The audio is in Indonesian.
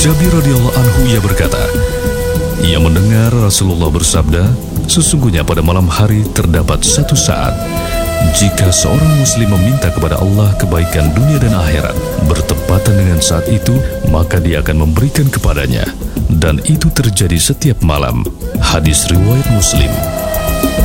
Jabir radhiyallahu anhu ia berkata, ia mendengar Rasulullah bersabda, sesungguhnya pada malam hari terdapat satu saat jika seorang muslim meminta kepada Allah kebaikan dunia dan akhirat, bertepatan dengan saat itu, maka dia akan memberikan kepadanya, dan itu terjadi setiap malam. Hadis riwayat Muslim.